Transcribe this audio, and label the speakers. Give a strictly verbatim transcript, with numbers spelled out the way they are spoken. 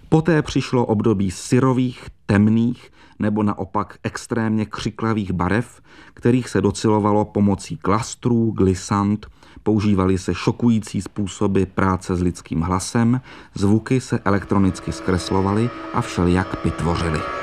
Speaker 1: Poté přišlo období syrových, temných nebo naopak extrémně křiklavých barev, kterých se docilovalo pomocí klastrů, glissant, používaly se šokující způsoby práce s lidským hlasem, zvuky se elektronicky zkreslovaly a všelijak vytvořily.